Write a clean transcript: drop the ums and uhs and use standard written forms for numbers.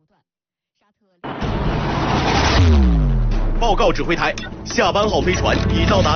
报告指挥台，下班号飞船已到达。